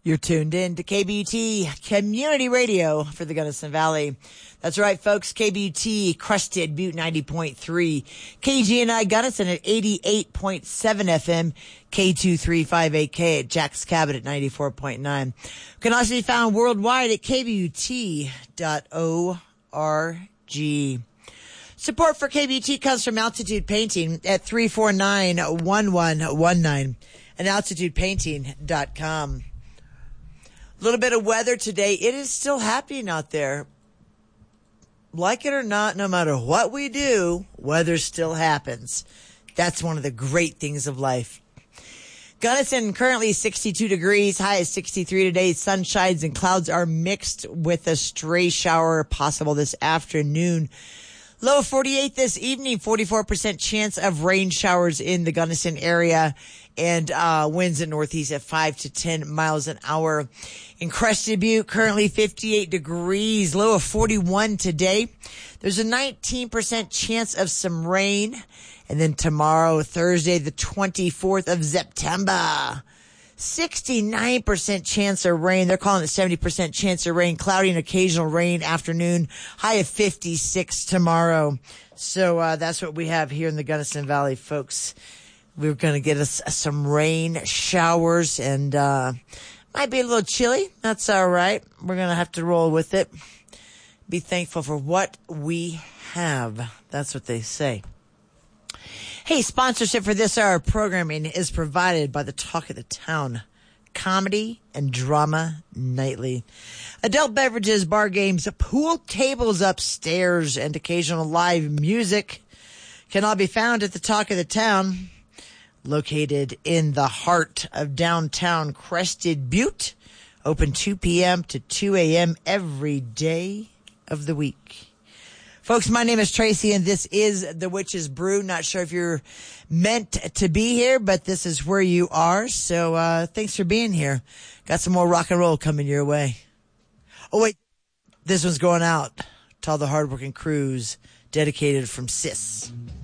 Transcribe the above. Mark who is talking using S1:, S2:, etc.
S1: You're tuned in to KBUT Community Radio for the Gunnison Valley. That's right, folks. KBUT Crested Butte 90.3, KGNI Gunnison at 88.7 FM, K2358K at Jack's Cabot at 94.9. Can also be found worldwide at KBUT.org. Support for KBUT comes from Altitude Painting at 349-1119 and altitudepainting.com. A little bit of weather today. It is still happening out there. Like it or not, no matter what we do, weather still happens. That's one of the great things of life. Gunnison currently 62 degrees, high is 63 today. Sunshines and clouds are mixed with a stray shower possible this afternoon. Low of 48 this evening, 44% chance of rain showers in the Gunnison area, and winds in northeast at 5 to 10 miles an hour. In Crested Butte, currently 58 degrees, low of 41 today. There's a 19% chance of some rain. And then tomorrow, Thursday, the 24th of September, 69% chance of rain. They're calling it 70% chance of rain. Cloudy and occasional rain afternoon. High of 56 tomorrow. So that's what we have here in the Gunnison Valley, folks. We're going to get us some rain showers and might be a little chilly. That's all right. We're going to have to roll with it. Be thankful for what we have. That's what they say. Hey, sponsorship for this hour of programming is provided by the Talk of the Town Comedy and Drama Nightly. Adult beverages, bar games, pool tables upstairs, and occasional live music can all be found at the Talk of the Town, located in the heart of downtown Crested Butte. Open 2 p.m. to 2 a.m. every day of the week. Folks, my name is Tracy, and this is The Witch's Brew. Not sure if you're meant to be here, but this is where you are. So thanks for being here. Got some more rock and roll coming your way. Oh, wait. This one's going out to all the hardworking crews dedicated from SIS.